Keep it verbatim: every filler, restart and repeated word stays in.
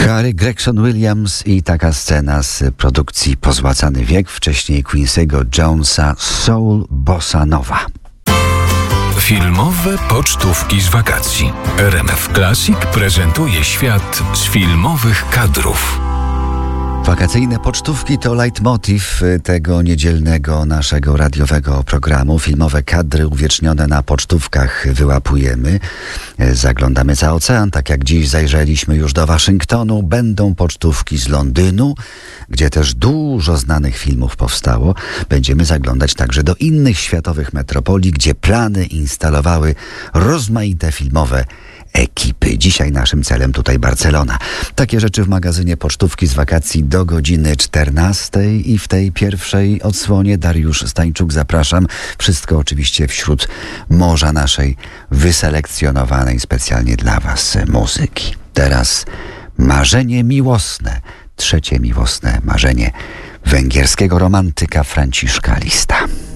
Carey Gregson Williams i taka scena z produkcji Pozłacany wiek, wcześniej Quincy'ego Jonesa, Soul Bossa Nova. Filmowe pocztówki z wakacji. R M F Classic prezentuje świat z filmowych kadrów. Wakacyjne pocztówki to leitmotiv tego niedzielnego naszego radiowego programu. Filmowe kadry uwiecznione na pocztówkach wyłapujemy. Zaglądamy za ocean, tak jak dziś zajrzeliśmy już do Waszyngtonu. Będą pocztówki z Londynu, gdzie też dużo znanych filmów powstało. Będziemy zaglądać także do innych światowych metropolii, gdzie plany instalowały rozmaite filmowe ekipy. Dzisiaj naszym celem tutaj Barcelona. Takie rzeczy w magazynie Pocztówki z wakacji do godziny czternastej i w tej pierwszej odsłonie Dariusz Stańczuk, zapraszam. Wszystko oczywiście wśród morza naszej wyselekcjonowanej specjalnie dla Was muzyki. Teraz Marzenie miłosne. Trzecie miłosne marzenie węgierskiego romantyka Franciszka Lista.